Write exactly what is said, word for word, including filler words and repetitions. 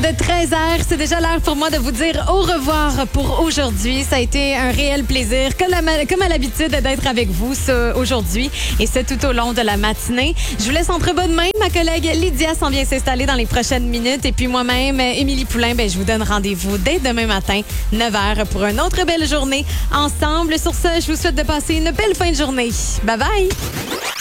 De treize heures, c'est déjà l'heure pour moi de vous dire au revoir pour aujourd'hui. Ça a été un réel plaisir, comme à, comme à l'habitude, d'être avec vous ça, aujourd'hui et c'est tout au long de la matinée. Je vous laisse entre bonnes mains. Ma collègue Lydia s'en vient s'installer dans les prochaines minutes et puis moi-même, Émilie Poulain, ben, je vous donne rendez-vous dès demain matin, neuf heures, pour une autre belle journée ensemble. Sur ce, je vous souhaite de passer une belle fin de journée. Bye bye!